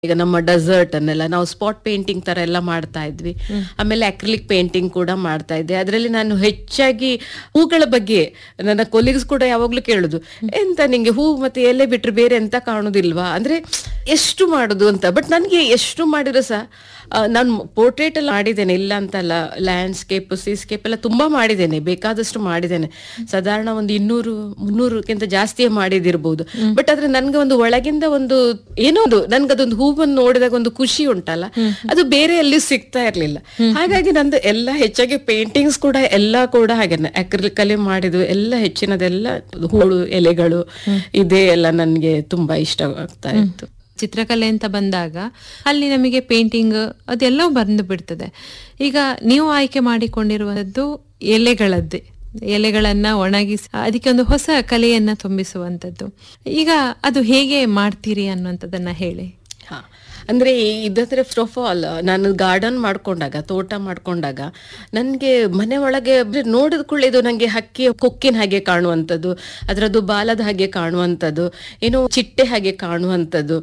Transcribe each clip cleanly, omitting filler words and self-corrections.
ಈಗ ನಮ್ಮ ಡೆಸರ್ಟ್ ಅನ್ನೆಲ್ಲ ನಾವು ಸ್ಪಾಟ್ ಪೇಂಟಿಂಗ್ ತರ ಎಲ್ಲ ಮಾಡ್ತಾ ಇದ್ವಿ. ಆಮೇಲೆ ಅಕ್ರಿಲಿಕ್ ಪೇಂಟಿಂಗ್ ಕೂಡ ಮಾಡ್ತಾ ಇದ್ದೆ. ಅದರಲ್ಲಿ ನಾನು ಹೆಚ್ಚಾಗಿ ಹೂಗಳ ಬಗ್ಗೆ ನನ್ನ ಕೊಲೀಗ್ಸ್ ಕೂಡ ಯಾವಾಗ್ಲೂ ಕೇಳುದು, ಎಂತ ನಿಂಗೆ ಹೂ ಮತ್ತೆ ಎಲೆ ಬಿಟ್ರೆ ಬೇರೆ ಎಂತ ಕಾಣುದಿಲ್ವಾ, ಅಂದ್ರೆ ಎಷ್ಟು ಮಾಡುದು ಅಂತ. ಬಟ್ ನನ್ಗೆ ಎಷ್ಟು ಮಾಡಿದ್ರು ಸಹ ನಾನು ಪೋರ್ಟ್ರೇಟ್ ಎಲ್ಲ ಮಾಡಿದ್ದೇನೆ, ಇಲ್ಲ ಅಂತಲ್ಲ. ಲ್ಯಾಂಡ್ಸ್ಕೇಪ್, ಸೀಸ್ಕೇಪ್ ಎಲ್ಲ ತುಂಬಾ ಮಾಡಿದ್ದೇನೆ, ಬೇಕಾದಷ್ಟು ಮಾಡಿದ್ದೇನೆ. ಸಾಧಾರಣ ಒಂದು 200-300ಕ್ಕಿಂತ ಜಾಸ್ತಿಯೇ ಮಾಡಿದಿರ್ಬೋದು. ಬಟ್ ಆದ್ರೆ ನನ್ಗೆ ಒಂದು ಒಳಗಿಂದ ಒಂದು ಏನೋ ಒಂದು ನನ್ಗದೊಂದು ಹೂವನ್ನು ನೋಡಿದಾಗ ಒಂದು ಖುಷಿ ಉಂಟಲ್ಲ, ಅದು ಬೇರೆ ಎಲ್ಲಿ ಸಿಗ್ತಾ ಇರ್ಲಿಲ್ಲ. ಹಾಗಾಗಿ ನಂದು ಎಲ್ಲ ಹೆಚ್ಚಾಗಿ ಪೇಂಟಿಂಗ್ಸ್ ಕೂಡ ಎಲ್ಲ ಕೂಡ ಹಾಗೇನೆ ಅಕ್ರಿಲಿಕ್ ಅಲ್ಲಿ ಮಾಡಿದ್ವು. ಎಲ್ಲ ಹೆಚ್ಚಿನದೆಲ್ಲ ಹೂಳು ಎಲೆಗಳು ಇದೇ ಎಲ್ಲ ನನ್ಗೆ ತುಂಬಾ ಇಷ್ಟ ಆಗ್ತಾ ಇತ್ತು. ಚಿತ್ರಕಲೆ ಅಂತ ಬಂದಾಗ ಅಲ್ಲಿ ನಮಗೆ ಪೇಂಟಿಂಗ್ ಅದೆಲ್ಲವೂ ಬಂದು ಬಿಡ್ತದೆ. ಈಗ ನೀವು ಆಯ್ಕೆ ಮಾಡಿಕೊಂಡಿರುವಂತದ್ದು ಎಲೆಗಳದ್ದೇ, ಎಲೆಗಳನ್ನ ಒಣಗಿಸಿ ಅದಕ್ಕೆ ಒಂದು ಹೊಸ ಕಲೆಯನ್ನ ತುಂಬಿಸುವಂತದ್ದು. ಈಗ ಅದು ಹೇಗೆ ಮಾಡ್ತೀರಿ ಅನ್ನುವಂಥದ್ದನ್ನ ಹೇಳಿ. ಅಂದ್ರೆ ಇದತ್ರ ಫಸ್ಟ್ ಆಫ್ ಆಲ್ ನಾನು ಗಾರ್ಡನ್ ಮಾಡ್ಕೊಂಡಾಗ, ತೋಟ ಮಾಡ್ಕೊಂಡಾಗ ನನ್ಗೆ ಮನೆ ಒಳಗೆ ನೋಡಿದ ಕೂಡಲೇ ಇದು ನಂಗೆ ಹಕ್ಕಿ ಕೊಕ್ಕಿನ ಹಾಗೆ ಕಾಣುವಂಥದ್ದು, ಅದರದ್ದು ಬಾಲದ ಹಾಗೆ ಕಾಣುವಂಥದ್ದು, ಏನೋ ಚಿಟ್ಟೆ ಹಾಗೆ ಕಾಣುವಂಥದ್ದು,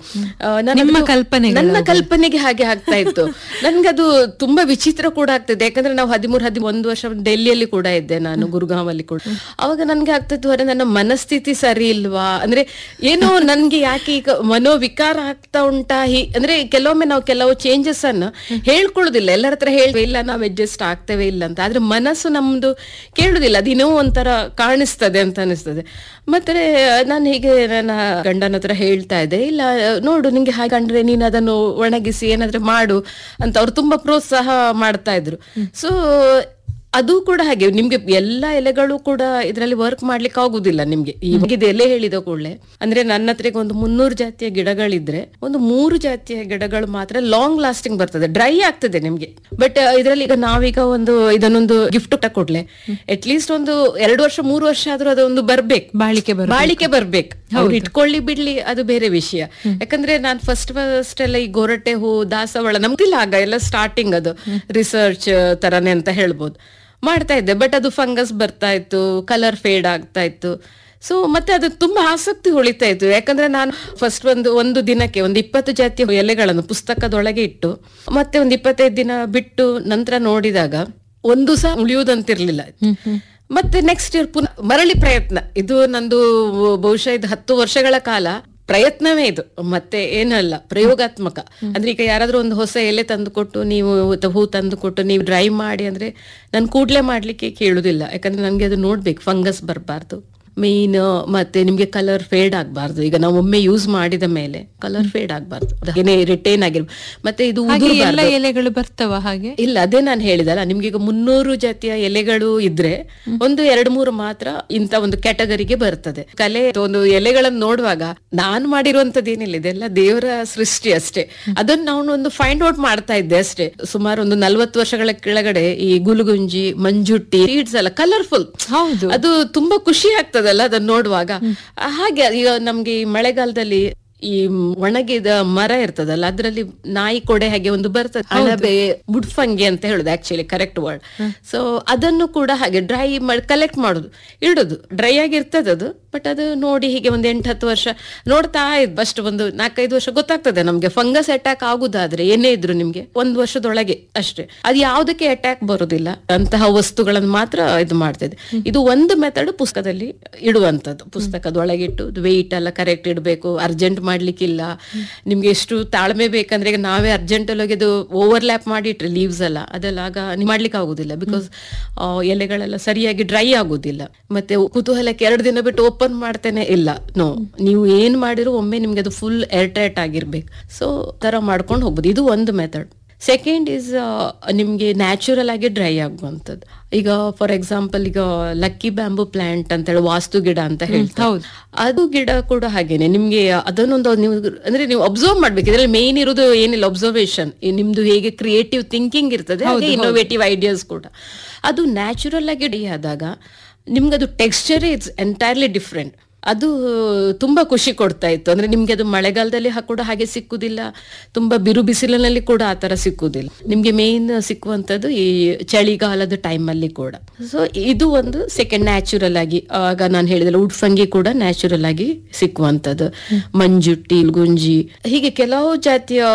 ನನ್ನ ಕಲ್ಪನೆಗೆ ಹಾಗೆ ಆಗ್ತಾ ಇತ್ತು. ನನ್ಗದು ತುಂಬಾ ವಿಚಿತ್ರ ಕೂಡ ಆಗ್ತದೆ. ಯಾಕಂದ್ರೆ ನಾವು 13-11 ವರ್ಷ ಡೆಲ್ಲಿಯಲ್ಲಿ ಕೂಡ ಇದ್ದೆ ನಾನು, ಗುರುಗಾಂವಲ್ಲಿ ಕೂಡ. ಅವಾಗ ನನ್ಗೆ ಆಗ್ತಿತ್ತು, ಅರೆ ನನ್ನ ಮನಸ್ಥಿತಿ ಸರಿ ಇಲ್ವಾ, ಅಂದ್ರೆ ಏನೋ ನನ್ಗೆ ಯಾಕೆ ಈಗ ಮನೋವಿಕಾರ ಆಗ್ತಾ ಉಂಟಾ, ಅಂದ್ರೆ ಕೆಲವೊಮ್ಮೆ ನಾವು ಕೆಲವು ಚೇಂಜಸ್ ಅನ್ನು ಹೇಳ್ಕೊಳ್ಳೋದಿಲ್ಲ, ಎಲ್ಲರ ಹತ್ರ ಹೇಳುವ ಇಲ್ಲ ನಾವು ಅಡ್ಜಸ್ಟ್ ಆಗ್ತೇವೆ ಇಲ್ಲ ಅಂತ. ಆದ್ರೆ ಮನಸ್ಸು ನಮ್ದು ಕೇಳುದಿಲ್ಲ, ಅದಿನ್ನೋ ಒಂಥರ ಕಾಣಿಸ್ತದೆ ಅಂತ ಅನಿಸ್ತದೆ. ಮತ್ತೆ ನಾನು ಹೀಗೆ ನನ್ನ ಗಂಡನ ಹತ್ರ ಹೇಳ್ತಾ ಇದ್ದೆ, ಇಲ್ಲ ನೋಡು ನಿಂಗೆ ಹಾಗೆ ಕಂಡ್ರೆ ನೀನು ಅದನ್ನು ಒಣಗಿಸಿ ಏನಾದ್ರೂ ಮಾಡು ಅಂತ ಅವ್ರು ತುಂಬಾ ಪ್ರೋತ್ಸಾಹ ಮಾಡ್ತಾ ಇದ್ರು. ಸೊ ಅದು ಕೂಡ ಹಾಗೆ, ನಿಮ್ಗೆ ಎಲ್ಲಾ ಎಲೆಗಳು ಕೂಡ ಇದರಲ್ಲಿ ವರ್ಕ್ ಮಾಡ್ಲಿಕ್ಕೆ ಆಗುದಿಲ್ಲ ನಿಮ್ಗೆ. ಇವಾಗ ಎಲೆ ಹೇಳಿದ ಕೂಡಲೇ ಅಂದ್ರೆ ನನ್ನ ಹತ್ರ ಒಂದು 300 ಜಾತಿಯ ಗಿಡಗಳಿದ್ರೆ ಒಂದು 3 ಜಾತಿಯ ಗಿಡಗಳು ಮಾತ್ರ ಲಾಂಗ್ ಲಾಸ್ಟಿಂಗ್ ಬರ್ತದೆ, ಡ್ರೈ ಆಗ್ತದೆ ನಿಮ್ಗೆ. ಬಟ್ ಇದರಲ್ಲಿ ಈಗ ನಾವೀಗ ಇದನ್ನೊಂದು ಗಿಫ್ಟ್ ಕೊಡ್ಲೆ ಅಟ್ಲೀಸ್ಟ್ ಒಂದು 2 ವರ್ಷ 3 ವರ್ಷ ಆದ್ರೂ ಅದೊಂದು ಬರ್ಬೇಕು, ಬಾಳಿಕೆ ಬರ್ಬೇಕು. ಅವ್ರು ಇಟ್ಕೊಳ್ಳಿ ಬಿಡ್ಲಿ ಅದು ಬೇರೆ ವಿಷಯ. ಯಾಕಂದ್ರೆ ನಾನು ಫಸ್ಟ್ ಎಲ್ಲ ಈ ಗೊರಟೆ ಹೂ, ದಾಸವಾಳ ನಮ್ದಿಲ್ಲ ಆಗ ಎಲ್ಲ ಸ್ಟಾರ್ಟಿಂಗ್, ಅದು ರಿಸರ್ಚ್ ತರಾನೇ ಅಂತ ಹೇಳ್ಬೋದು, ಮಾಡ್ತಾ ಇದ್ದೆ. ಬಟ್ ಅದು ಫಂಗಸ್ ಬರ್ತಾ ಇತ್ತು, ಕಲರ್ ಫೇಡ್ ಆಗ್ತಾ ಇತ್ತು. ಸೊ ಮತ್ತೆ ಅದು ತುಂಬಾ ಆಸಕ್ತಿ ಉಳಿತಾ ಇತ್ತು. ಯಾಕಂದ್ರೆ ನಾನು ಫಸ್ಟ್ ಒಂದು ದಿನಕ್ಕೆ 20 ಜಾತಿಯ ಎಲೆಗಳನ್ನು ಪುಸ್ತಕದೊಳಗೆ ಇಟ್ಟು ಮತ್ತೆ 25 ದಿನ ಬಿಟ್ಟು ನಂತರ ನೋಡಿದಾಗ ಒಂದು ಸಹ ಉಳಿಯುವುದಂತಿರ್ಲಿಲ್ಲ. ಮತ್ತೆ ನೆಕ್ಸ್ಟ್ ಇಯರ್ ಪುನಃ ಮರಳಿ ಪ್ರಯತ್ನ. ಇದು ನಂದು ಬಹುಶಃ ಇದು 10 ವರ್ಷಗಳ ಕಾಲ ಪ್ರಯತ್ನವೇ ಇದು, ಮತ್ತೆ ಏನಲ್ಲ, ಪ್ರಯೋಗಾತ್ಮಕ. ಅಂದ್ರೆ ಈಗ ಯಾರಾದ್ರೂ ಒಂದು ಹೊಸ ಎಲೆ ತಂದು ಕೊಟ್ಟು, ನೀವು ಹೂ ತಂದು ಕೊಟ್ಟು ನೀವು ಡ್ರೈ ಮಾಡಿ ಅಂದ್ರೆ ನಾನು ಕೂಡ್ಲೆ ಮಾಡ್ಲಿಕ್ಕೆ ಕೇಳುದಿಲ್ಲ. ಯಾಕಂದ್ರೆ ನನ್ಗೆ ಅದು ನೋಡ್ಬೇಕು, ಫಂಗಸ್ ಬರಬಾರ್ದು ಮೇನ್, ಮತ್ತೆ ನಿಮ್ಗೆ ಕಲರ್ ಫೇಡ್ ಆಗ್ಬಾರ್ದು. ಈಗ ನಾವು ಒಮ್ಮೆ ಯೂಸ್ ಮಾಡಿದ ಮೇಲೆ ಕಲರ್ ಫೇಡ್ ಆಗ್ಬಾರ್ದು, ಹಾಗೇನೆ ರಿಟೈನ್ ಆಗಿರ್ಬೋದು. ಮತ್ತೆ ಇದು ಎಲೆಗಳು ಬರ್ತಾವ ಹಾಗೆ ಇಲ್ಲ, ಅದೇ ನಾನು ಹೇಳಿದಲ್ಲ ನಿಮ್ಗೆ ಈಗ 300 ಜಾತಿಯ ಎಲೆಗಳು ಇದ್ರೆ ಒಂದು 2-3 ಮಾತ್ರ ಇಂತ ಒಂದು ಕ್ಯಾಟಗರಿಗೆ ಬರ್ತದೆ. ಕಲೆ ಒಂದು ಎಲೆಗಳನ್ನು ನೋಡುವಾಗ ನಾನು ಮಾಡಿರುವಂತದ್ದು ಏನಿಲ್ಲ, ಇದೆಲ್ಲ ದೇವರ ಸೃಷ್ಟಿ ಅಷ್ಟೇ. ಅದನ್ನ ನಾನು ಒಂದು ಫೈಂಡ್ ಔಟ್ ಮಾಡ್ತಾ ಇದ್ದೆ ಅಷ್ಟೇ. ಸುಮಾರು ಒಂದು 40 ವರ್ಷಗಳ ಕೆಳಗಡೆ ಈ ಗುಲುಗುಂಜಿ, ಮಂಜುಟ್ಟಿ ಸೀಡ್ಸ್ ಎಲ್ಲ ಕಲರ್ಫುಲ್, ಅದು ತುಂಬಾ ಖುಷಿ ಆಗ್ತದೆ ಅದನ್ನ ನೋಡುವಾಗ. ಹಾಗೆ ಈಗ ನಮ್ಗೆ ಈ ಮಳೆಗಾಲದಲ್ಲಿ ಈ ಒಣಗಿದ ಮರ ಇರ್ತದಲ್ಲ, ಅದ್ರಲ್ಲಿ ನಾಯಿ ಕೊಡೆ ಹಾಗೆ ಒಂದು ಬರ್ತದೆ, ಅಣಬೆ, ಬುಡ್ಫಂಗಿ ಅಂತ ಹೇಳುದು ಆಕ್ಚುಲಿ ಕರೆಕ್ಟ್ ವರ್ಡ್. ಸೊ ಅದನ್ನು ಕೂಡ ಹಾಗೆ ಡ್ರೈ ಮಾಡಿ ಕಲೆಕ್ಟ್ ಮಾಡುದು, ಇಡುದು. ಡ್ರೈ ಆಗಿರ್ತದೆ ಅದು, ಬಟ್ ಅದು ನೋಡಿ ಹೀಗೆ ಒಂದು 8-10 ವರ್ಷ ನೋಡ್ತಾ ಇದ್ ಫಸ್ಟ್ ಒಂದು 4-5 ವರ್ಷ ಗೊತ್ತಾಗ್ತದೆ ನಮ್ಗೆ ಫಂಗಸ್ ಅಟ್ಯಾಕ್ ಆಗುದಾದ್ರೆ ಏನೇ ಇದ್ರು ನಿಮ್ಗೆ 1 ವರ್ಷದೊಳಗೆ ಅಷ್ಟೇ. ಅದು ಯಾವುದಕ್ಕೆ ಅಟ್ಯಾಕ್ ಬರುದಿಲ್ಲ ಅಂತಹ ವಸ್ತುಗಳನ್ನು ಮಾತ್ರ ಇದು ಮಾಡ್ತದೆ. ಇದು ಒಂದು ಮೆಥಡ್ ಪುಸ್ತಕದಲ್ಲಿ ಇಡುವಂತದ್ದು, ಪುಸ್ತಕದೊಳಗಿಟ್ಟು ವೆಯ್ಟ್ ಎಲ್ಲ ಕರೆಕ್ಟ್ ಇಡಬೇಕು, ಅರ್ಜೆಂಟ್ ಮಾಡ್ಲಿಕ್ಕಿಲ್ಲ. ನಿಮ್ಗೆ ಎಷ್ಟು ತಾಳ್ಮೆ ಬೇಕಂದ್ರೆ ಈಗ ನಾವೇ ಅರ್ಜೆಂಟ್ ಅಲ್ಲಿ ಅದು ಓವರ್ಲ್ಯಾಪ್ ಮಾಡಿಟ್ರೆ ಲೀವ್ಸ್ ಎಲ್ಲ ಅದೆಲ್ಲ ಆಗ ಮಾಡ್ಲಿಕ್ಕೆ ಆಗುದಿಲ್ಲ, ಬಿಕಾಸ್ ಎಲೆಗಳೆಲ್ಲ ಸರಿಯಾಗಿ ಡ್ರೈ ಆಗುದಿಲ್ಲ. ಮತ್ತೆ ಕುತೂಹಲಕ್ಕೆ 2 ದಿನ ಬಿಟ್ಟು ಓಪನ್ ಮಾಡ್ತೇನೆ ಇಲ್ಲ, ನೋ, ನೀವು ಏನ್ ಮಾಡಿರೋ ಒಮ್ಮೆ ನಿಮ್ಗೆ ಅದು ಫುಲ್ ಏರ್ ಟೈಟ್ ಆಗಿರ್ಬೇಕು. ಸೊ ತರ ಮಾಡ್ಕೊಂಡು ಹೋಗ್ಬೋದು, ಇದು ಒಂದು ಮೆಥಡ್. ಸೆಕೆಂಡ್ ಇಸ್ ನಿಮ್ಗೆ ನ್ಯಾಚುರಲ್ ಆಗಿ ಡ್ರೈ ಆಗುವಂಥದ್ದು. ಈಗ ಫಾರ್ ಎಕ್ಸಾಂಪಲ್ ಈಗ ಲಕ್ಕಿ ಬ್ಯಾಂಬೂ ಪ್ಲಾಂಟ್ ಅಂತ ಹೇಳಿ ವಾಸ್ತು ಗಿಡ ಅಂತ ಹೇಳ್ತಾರೆ, ಅದು ಗಿಡ ಕೂಡ ಹಾಗೇನೆ. ನಿಮ್ಗೆ ಅದನ್ನೊಂದು ನೀವು ಅಂದ್ರೆ ನೀವು ಅಬ್ಸರ್ವ್ ಮಾಡ್ಬೇಕು. ಇದ್ರಲ್ಲಿ ಮೇನ್ ಇರೋದು ಏನಿಲ್ಲ, ಅಬ್ಸರ್ವೇಷನ್. ನಿಮ್ದು ಹೇಗೆ ಕ್ರಿಯೇಟಿವ್ ಥಿಂಕಿಂಗ್ ಇರ್ತದೆ, ಹಾಗೆ ಇನ್ನೋವೇಟಿವ್ ಐಡಿಯಾಸ್ ಕೂಡ. ಅದು ನ್ಯಾಚುರಲ್ ಆಗಿ ಡಿ ಆದಾಗ ನಿಮ್ಗೆ ಅದು ಟೆಕ್ಸ್ಚರ್ ಇಟ್ಸ್ ಎಂಟೈರ್ಲಿ ಡಿಫ್ರೆಂಟ್. ಅದು ತುಂಬಾ ಖುಷಿ ಕೊಡ್ತಾ ಇತ್ತು. ಅಂದ್ರೆ ನಿಮ್ಗೆ ಅದು ಮಳೆಗಾಲದಲ್ಲಿ ಕೂಡ ಹಾಗೆ ಸಿಕ್ಕುದಿಲ್ಲ, ತುಂಬಾ ಬಿರು ಬಿಸಿಲಿನಲ್ಲಿ ಕೂಡ ಆತರ ಸಿಕ್ಕುದಿಲ್ಲ. ನಿಮ್ಗೆ ಮೇನ್ ಸಿಕ್ಕುವಂತದ್ದು ಈ ಚಳಿಗಾಲದ ಟೈಮ್ ಅಲ್ಲಿ ಕೂಡ. ಸೊ ಇದು ಒಂದು ಸೆಕೆಂಡ್ ನ್ಯಾಚುರಲ್ ಆಗಿ, ಆಗ ನಾನು ಹೇಳಿದಲ್ಲ ಉಡ್ಫಂಗಿ ಕೂಡ ನ್ಯಾಚುರಲ್ ಆಗಿ ಸಿಕ್ಕುವಂತದ್ದು, ಮಂಜುಟ್ಟಿ, ಗುಂಜಿ, ಹೀಗೆ ಕೆಲವು ಜಾತಿಯ